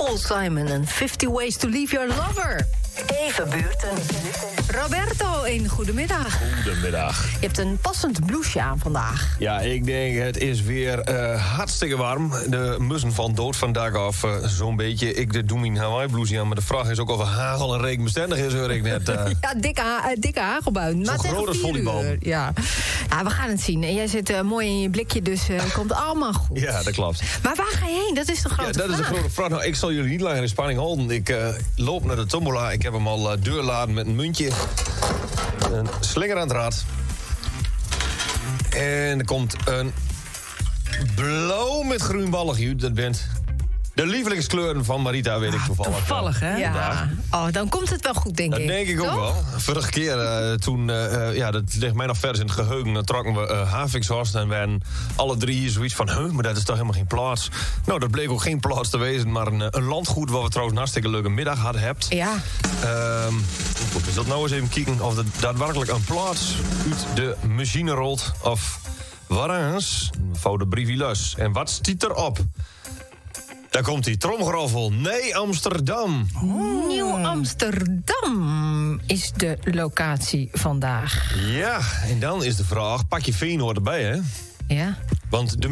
Paul Simon en 50 Ways to Leave Your Lover. Even buurten. Roberto, een goedemiddag. Goedemiddag. Je hebt een passend blouseje aan vandaag. Ja, ik denk het is weer hartstikke warm. De mussen van dood vandaag af, zo'n beetje. Ik doe mijn Hawaii blouse aan, maar de vraag is ook of hagel en regen bestendig is, hoor ik net. Ja, dikke hagelbui. Maar tegen groot als 4 volleybal. uur. Ja. We gaan het zien. En jij zit mooi in je blikje, dus het komt allemaal goed. Ja, dat klopt. Maar waar ga je heen? Dat is de grote Ja, dat is vraag. de grote vraag. Nou, ik zal jullie niet langer in spanning houden. Ik loop naar de tombola. Ik heb hem al deurladen met een muntje. Een slinger aan het raad. En er komt een blauw met groen ballig uit. Dat bent de lievelingskleuren van Marita, weet ik toevallig. Toevallig, hè? Ja. Oh, dan komt het wel goed, denk ik. Dat denk ik ook Toch? wel. Vorige keer, toen, dat ligt mij nog vers in het geheugen... dan trokken we Havikshorst en werden alle drie hier zoiets van... maar dat is toch helemaal geen plaats. Nou, dat bleek ook geen plaats te wezen, maar een landgoed... waar we trouwens een hartstikke leuke middag hadden hebt. Ja. Goed, dus dat nou eens even kijken of er daadwerkelijk een plaats... uit de machine rolt of warens. Vouw de briefie los. En wat stiet erop? Daar komt die tromgeroffel. Nee, Amsterdam. Nieuw-Amsterdam is de locatie vandaag. Ja, en dan is de vraag, pak je Feyenoord erbij, hè? Ja. Want de